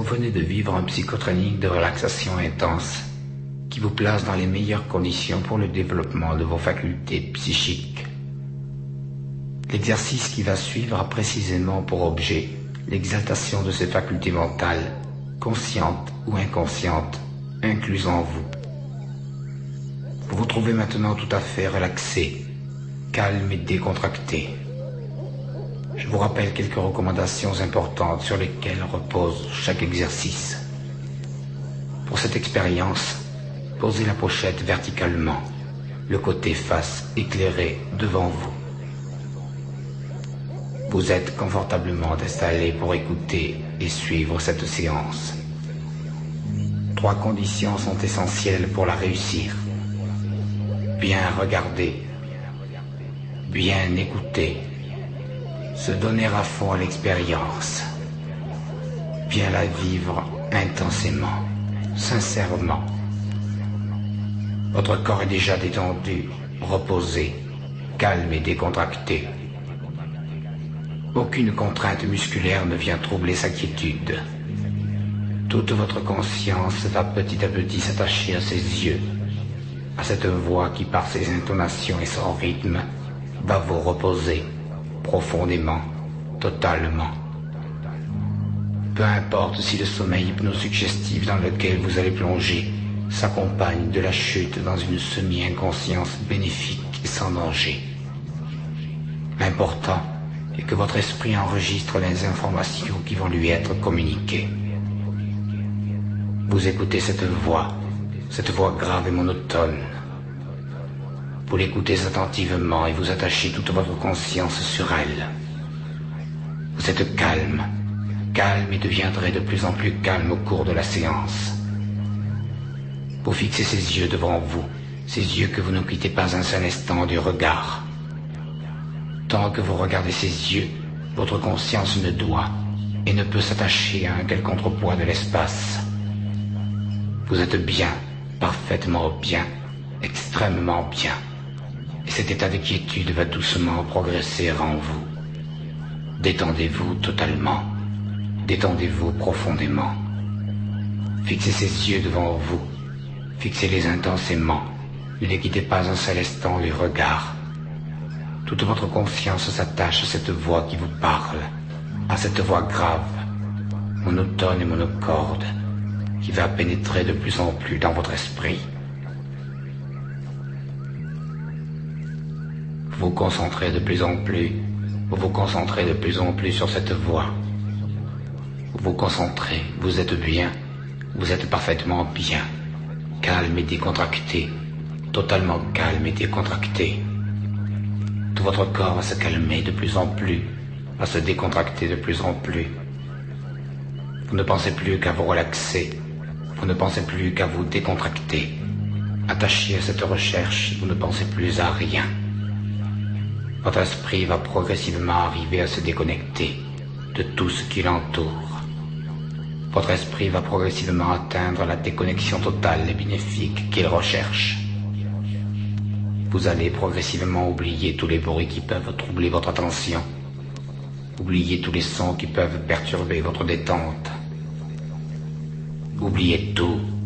venez de vivre un psychotraining de relaxation intense qui vous place dans les meilleures conditions pour le développement de vos facultés psychiques. L'exercice qui va suivre a précisément pour objet l'exaltation de ces facultés mentales, conscientes ou inconscientes, incluses en vous. Vous vous trouvez maintenant tout à fait relaxé, calme et décontracté. Je vous rappelle quelques recommandations importantes sur lesquelles repose chaque exercice. Pour cette expérience, posez la pochette verticalement, le côté face éclairé devant vous. Vous êtes confortablement installé pour écouter et suivre cette séance. 3 conditions sont essentielles pour la réussir. Bien regarder, bien écouter, se donner à fond à l'expérience, bien la vivre intensément, sincèrement. Votre corps est déjà détendu, reposé, calme et décontracté. Aucune contrainte musculaire ne vient troubler sa quiétude. Toute votre conscience va petit à petit s'attacher à ses yeux, à cette voix qui par ses intonations et son rythme va vous reposer profondément, totalement. Peu importe si le sommeil hypnosuggestif dans lequel vous allez plonger s'accompagne de la chute dans une semi-inconscience bénéfique et sans danger. L'important est que votre esprit enregistre les informations qui vont lui être communiquées. Vous écoutez cette voix grave et monotone. Vous l'écoutez attentivement et vous attachez toute votre conscience sur elle. Vous êtes calme et deviendrez de plus en plus calme au cours de la séance. Vous fixez ses yeux devant vous, ces yeux que vous ne quittez pas un seul instant du regard. Tant que vous regardez ces yeux, votre conscience ne doit et ne peut s'attacher à un tel contrepoids de l'espace. Vous êtes bien, parfaitement bien, extrêmement bien. Et cet état de quiétude va doucement progresser en vous. Détendez-vous totalement. Détendez-vous profondément. Fixez ces yeux devant vous. Fixez-les intensément. Ne les quittez pas un seul instant du regard. Toute votre conscience s'attache à cette voix qui vous parle, à cette voix grave, monotone et monocorde, qui va pénétrer de plus en plus dans votre esprit. Vous vous concentrez de plus en plus, sur cette voix. Vous vous concentrez, vous êtes bien, vous êtes parfaitement bien, calme et décontracté, totalement calme et décontracté. Tout votre corps va se calmer de plus en plus, va se décontracter de plus en plus. Vous ne pensez plus qu'à vous relaxer, vous ne pensez plus qu'à vous décontracter. Attaché à cette recherche, vous ne pensez plus à rien. Votre esprit va progressivement arriver à se déconnecter de tout ce qui l'entoure. Votre esprit va progressivement atteindre la déconnexion totale et bénéfique qu'il recherche. Vous allez progressivement oublier tous les bruits qui peuvent troubler votre attention. Oubliez tous les sons qui peuvent perturber votre détente. Oubliez tout.